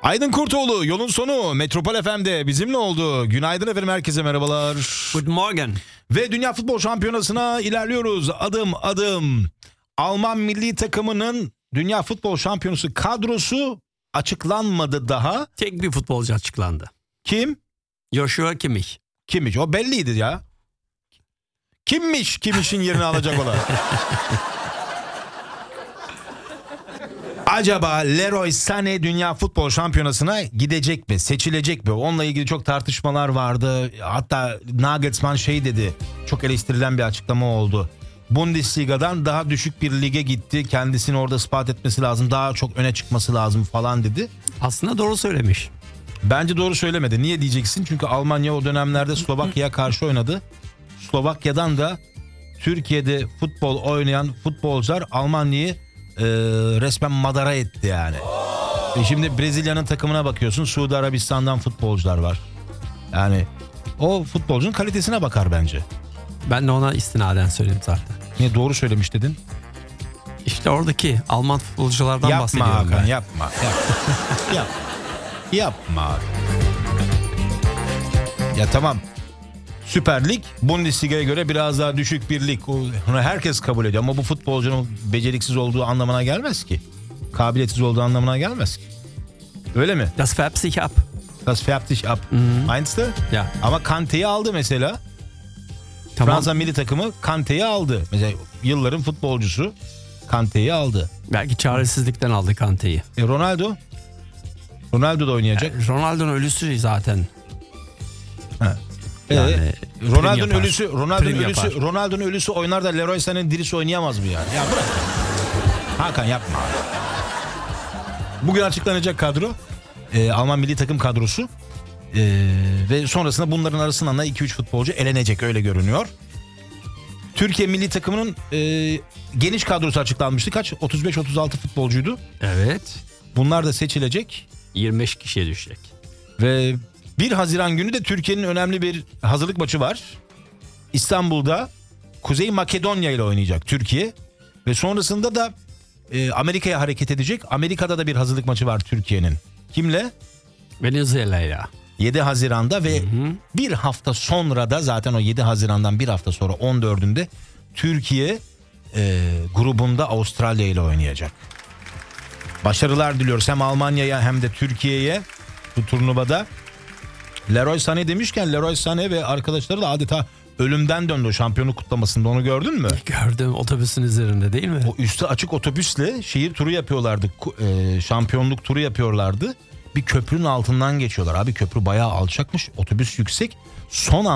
Aydın Kurtoğlu, yolun sonu Metropol FM'de bizimle oldu. Günaydın efendim, herkese merhabalar. Good morning. Ve Dünya Futbol Şampiyonası'na ilerliyoruz adım adım. Alman milli takımının Dünya Futbol Şampiyonası kadrosu açıklanmadı daha. Tek bir futbolcu açıklandı. Kim? Joshua Kimmich. Kimmiş? O belliydi ya. Kimmiş? Kimmiş'in yerini alacak olan. Acaba Leroy Sané Dünya Futbol Şampiyonası'na gidecek mi? Seçilecek mi? Onunla ilgili çok tartışmalar vardı. Hatta Nagelsmann dedi. Çok eleştirilen bir açıklama oldu. Bundesliga'dan daha düşük bir lige gitti. Kendisini orada ispat etmesi lazım. Daha çok öne çıkması lazım falan dedi. Aslında doğru söylemiş. Bence doğru söylemedi. Niye diyeceksin? Çünkü Almanya o dönemlerde Slovakya'ya karşı oynadı. Slovakya'dan da Türkiye'de futbol oynayan futbolcular Almanya'yı resmen madara etti yani. Şimdi Brezilya'nın takımına bakıyorsun, Suudi Arabistan'dan futbolcular var. Yani o futbolcunun kalitesine bakar bence. Ben de ona istinaden söyledim zaten. Niye doğru söylemiş dedin? İşte oradaki Alman futbolculardan bahsediyorum Hakan, ben. yapma. Yapma. Ya tamam. Süper Lig Bundesliga'ya göre biraz daha düşük bir lig. Onu herkes kabul ediyor ama bu futbolcunun beceriksiz olduğu anlamına gelmez ki. Kabiliyetsiz olduğu anlamına gelmez ki. Öyle mi? Das färbt sich ab. Das färbt sich ab. Meinst du? Ya. Ama Kante'yi aldı mesela. Tamam. Fransa milli takımı Kante'yi aldı. Mesela yılların futbolcusu Kante'yi aldı. Belki çaresizlikten aldı Kante'yi. Ronaldo da oynayacak. Ronaldo'nun ölüsü zaten. Ha. Yani Ronaldo'nun ölüsü oynar da Leroy Sané'nin dirisi oynayamaz mı yani? Ya bırak. Hakan yapma. Bugün açıklanacak kadro. Alman milli takım kadrosu. Ve sonrasında bunların arasından da 2-3 futbolcu elenecek, öyle görünüyor. Türkiye milli takımının geniş kadrosu açıklanmıştı. Kaç? 35-36 futbolcuydu. Evet. Bunlar da seçilecek. 25 kişiye düşecek. Ve 1 Haziran günü de Türkiye'nin önemli bir hazırlık maçı var. İstanbul'da Kuzey Makedonya ile oynayacak Türkiye. Ve sonrasında da Amerika'ya hareket edecek. Amerika'da da bir hazırlık maçı var Türkiye'nin. Kimle? Venezuela'yla. 7 Haziran'da ve bir hafta sonra da zaten o 7 Haziran'dan bir hafta sonra 14'ünde Türkiye grubunda Avustralya ile oynayacak. Başarılar diliyoruz hem Almanya'ya hem de Türkiye'ye bu turnuvada. Leroy Sané demişken, Leroy Sané ve arkadaşları da adeta ölümden döndü o şampiyonluk kutlamasında, onu gördün mü? Gördüm, otobüsün üzerinde değil mi? O üstü açık otobüsle şehir turu yapıyorlardı, şampiyonluk turu yapıyorlardı. Bir köprünün altından geçiyorlar abi, köprü bayağı alçakmış, otobüs yüksek, son